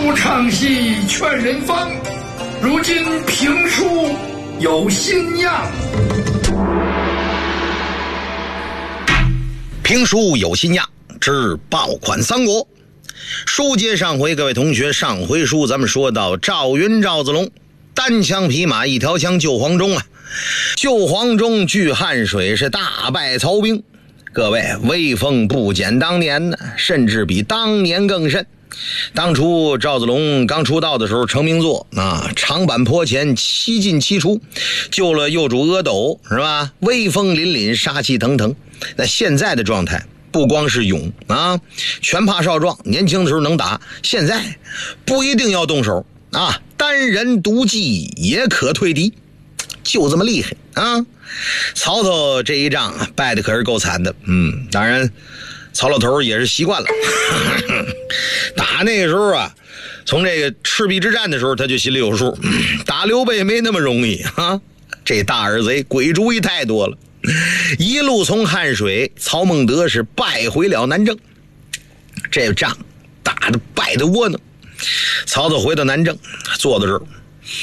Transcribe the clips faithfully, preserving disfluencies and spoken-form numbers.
不唱戏劝人方，如今评书有新样。 评书有新样之爆款三国。书接上回，各位同学，上回书咱们说到赵云赵子龙单枪匹马一条枪救黄忠啊，救黄忠据汉水是大败曹兵，各位威风不减当年呢，甚至比当年更甚。当初赵子龙刚出道的时候，成名作啊，长坂坡前七进七出，救了右主阿斗，是吧？威风凛凛，杀气腾腾。那现在的状态不光是勇啊，拳怕少壮，年轻的时候能打，现在不一定要动手啊，单人独骑也可退敌，就这么厉害啊！曹操这一仗败的可是够惨的，嗯，当然曹老头也是习惯了打那个时候啊，从这个赤壁之战的时候他就心里有数，打刘备没那么容易啊，这大耳贼鬼主意太多了。一路从汉水，曹孟德是败回了南郑，这仗打得败得窝囊。曹操回到南郑，坐在这儿，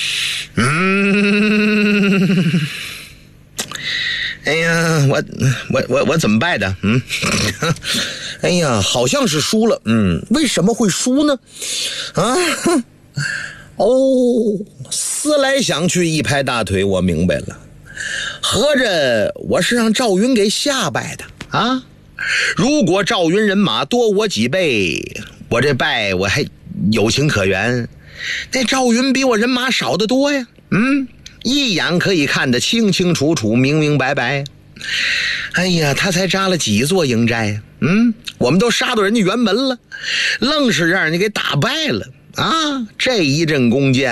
嗯，哎呀，我我我我怎么败的？嗯，哎呀，好像是输了。嗯，为什么会输呢？啊，哦，思来想去，一拍大腿，我明白了。合着我是让赵云给吓败的啊！如果赵云人马多我几倍，我这败我还有情可原。那赵云比我人马少得多呀，嗯，一眼可以看得清清楚楚、明明白白。哎呀，他才扎了几座营寨，嗯，我们都杀到人家辕门了，愣是让人家给打败了啊！这一阵弓箭